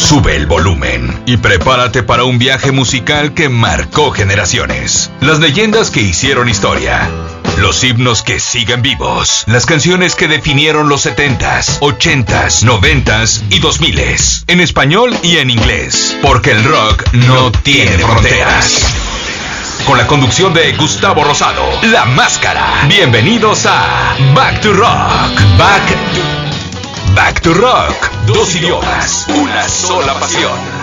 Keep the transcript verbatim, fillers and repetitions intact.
Sube el volumen y prepárate para un viaje musical que marcó generaciones. Las leyendas que hicieron historia. Los himnos que siguen vivos. Las canciones que definieron los setentas, ochentas, noventas y dos miles. En español y en inglés. Porque el rock no tiene fronteras. Con la conducción de Gustavo Rosado, La Máscara. Bienvenidos a Back to Rock. Back to... Back to Rock. Dos idiomas, una sola pasión.